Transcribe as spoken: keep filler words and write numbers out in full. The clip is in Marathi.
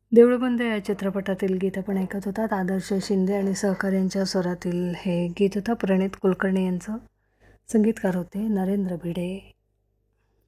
देऊळबंद या चित्रपटातील गीत आपण ऐकत होतात. आदर्श शिंदे आणि सहकाऱ्यांच्या स्वरातील हे गीत होतं. प्रणित कुलकर्णी यांचं संगीतकार होते नरेंद्र भिडे.